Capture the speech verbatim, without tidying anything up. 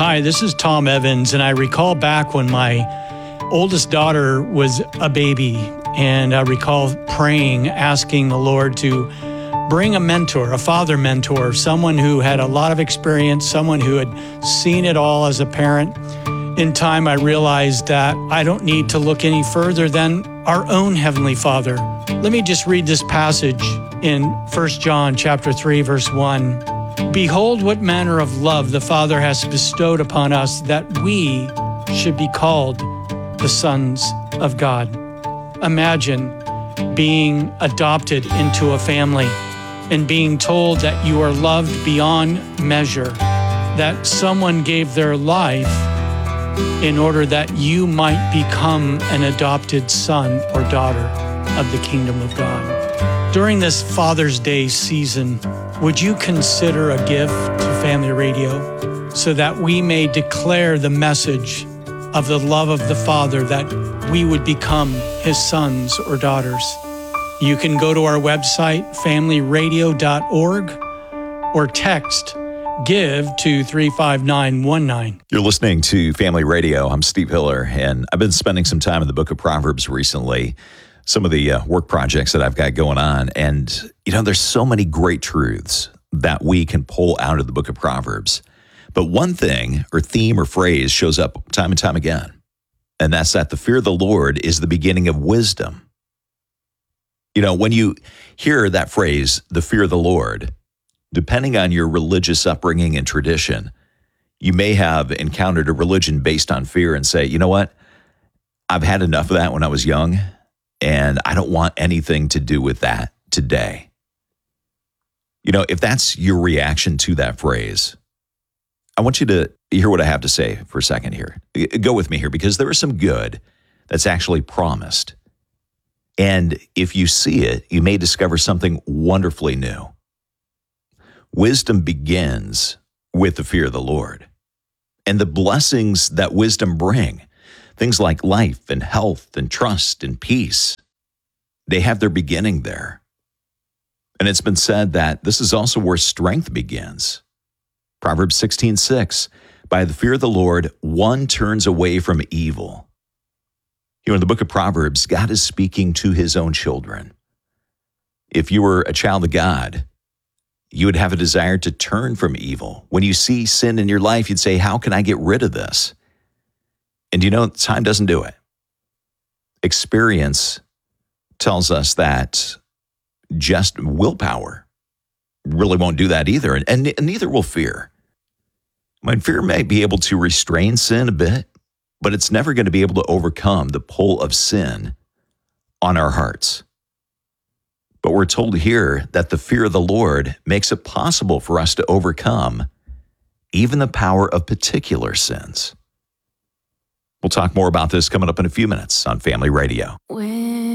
Hi, this is Tom Evans, and I recall back when my oldest daughter was a baby, and I recall praying, asking the Lord to bring a mentor, a father mentor, someone who had a lot of experience, someone who had seen it all as a parent. In time, I realized that I don't need to look any further than our own Heavenly Father. Let me just read this passage in First John chapter three, verse one. Behold, what manner of love the Father has bestowed upon us, that we should be called the sons of God. Imagine being adopted into a family and being told that you are loved beyond measure, that someone gave their life in order that you might become an adopted son or daughter of the kingdom of God. During this Father's Day season, would you consider a gift to Family Radio so that we may declare the message of the love of the Father, that we would become His sons or daughters? You can go to our website, family radio dot org, or text GIVE to three five nine one nine. You're listening to Family Radio. I'm Steve Hiller, and I've been spending some time in the book of Proverbs recently, some of the uh, work projects that I've got going on. And, you know, there's so many great truths that we can pull out of the book of Proverbs. But one thing or theme or phrase shows up time and time again, and that's that the fear of the Lord is the beginning of wisdom. You know, when you hear that phrase, the fear of the Lord, depending on your religious upbringing and tradition, you may have encountered a religion based on fear and say, you know what, I've had enough of that when I was young, and I don't want anything to do with that today. You know, if that's your reaction to that phrase, I want you to hear what I have to say for a second here. Go with me here, because there is some good that's actually promised. And if you see it, you may discover something wonderfully new. Wisdom begins with the fear of the Lord. And the blessings that wisdom bring, things like life and health and trust and peace, they have their beginning there. And it's been said that this is also where strength begins. Proverbs sixteen six, by the fear of the Lord, one turns away from evil. You know, in the book of Proverbs, God is speaking to His own children. If you were a child of God, you would have a desire to turn from evil. When you see sin in your life, you'd say, how can I get rid of this? And you know, time doesn't do it. Experience tells us that just willpower really won't do that either, and, and neither will fear. I mean, fear may be able to restrain sin a bit, but it's never going to be able to overcome the pull of sin on our hearts. But we're told here that the fear of the Lord makes it possible for us to overcome even the power of particular sins. We'll talk more about this coming up in a few minutes on Family Radio. When